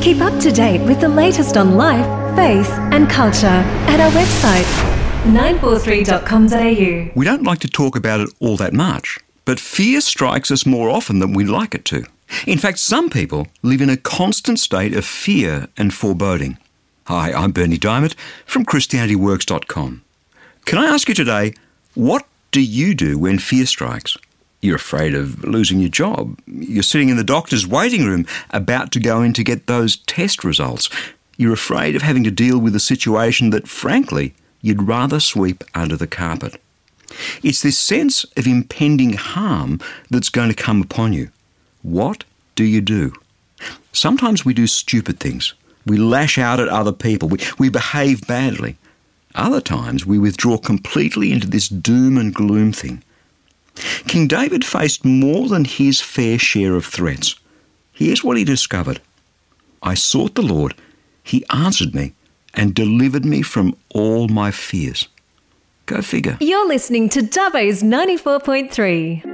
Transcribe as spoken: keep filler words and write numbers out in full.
Keep up to date with the latest on life, faith and culture at our website, nine four three dot com dot a u. We don't like to talk about it all that much, but fear strikes us more often than we like it to. In fact, some people live in a constant state of fear and foreboding. Hi, I'm Bernie Diamond from Christianity Works dot com. Can I ask you today, what do you do when fear strikes? You're afraid of losing your job. You're sitting in the doctor's waiting room about to go in to get those test results. You're afraid of having to deal with a situation that, frankly, you'd rather sweep under the carpet. It's this sense of impending harm that's going to come upon you. What do you do? Sometimes we do stupid things. We lash out at other people. We, we behave badly. Other times we withdraw completely into this doom and gloom thing. King David faced more than his fair share of threats. Here's what he discovered. I sought the Lord, he answered me and delivered me from all my fears. Go figure. You're listening to Dubbo's ninety-four point three.